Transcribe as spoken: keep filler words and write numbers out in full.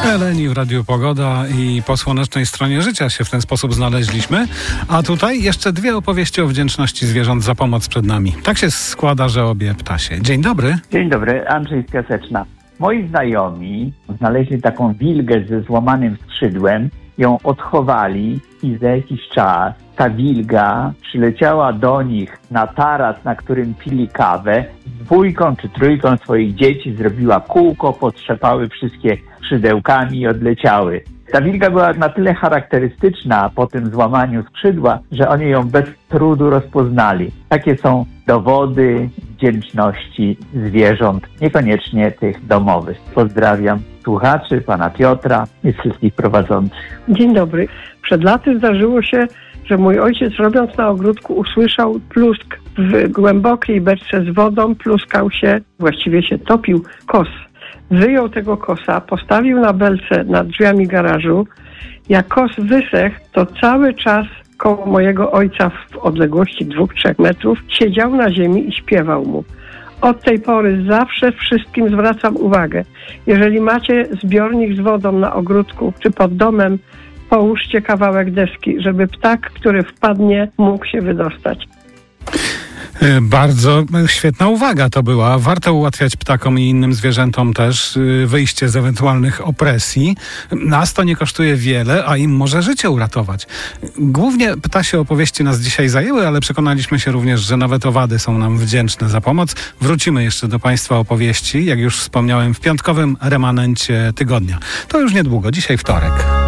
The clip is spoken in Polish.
Eleni w Radiu Pogoda i po słonecznej stronie życia się w ten sposób znaleźliśmy. A tutaj jeszcze dwie opowieści o wdzięczności zwierząt za pomoc przed nami. Tak się składa, że obie ptasie. Dzień dobry. Dzień dobry, Andrzej z Piaseczna. Moi znajomi znaleźli taką wilgę ze złamanym skrzydłem, ją odchowali i za jakiś czas ta wilga przyleciała do nich na taras, na którym pili kawę, z dwójką czy trójką swoich dzieci, zrobiła kółko, potrzepały wszystkie skrzydełkami i odleciały. Ta wilga była na tyle charakterystyczna po tym złamaniu skrzydła, że oni ją bez trudu rozpoznali. Takie są dowody wdzięczności zwierząt, niekoniecznie tych domowych. Pozdrawiam słuchaczy, pana Piotra i wszystkich prowadzących. Dzień dobry. Przed laty zdarzyło się, że mój ojciec, robiąc na ogródku, usłyszał plusk w głębokiej beczce z wodą, pluskał się, właściwie się topił kos. Wyjął tego kosa, postawił na belce nad drzwiami garażu. Jak kos wysechł, to cały czas koło mojego ojca w odległości dwóch, trzech metrów siedział na ziemi i śpiewał mu. Od tej pory zawsze wszystkim zwracam uwagę. Jeżeli macie zbiornik z wodą na ogródku czy pod domem, połóżcie kawałek deski, żeby ptak, który wpadnie, mógł się wydostać. Bardzo świetna uwaga to była. Warto ułatwiać ptakom i innym zwierzętom też wyjście z ewentualnych opresji. Nas to nie kosztuje wiele, a im może życie uratować. Głównie ptasie opowieści nas dzisiaj zajęły, ale przekonaliśmy się również, że nawet owady są nam wdzięczne za pomoc. Wrócimy jeszcze do Państwa opowieści, jak już wspomniałem, w piątkowym remanencie tygodnia. To już niedługo, dzisiaj wtorek.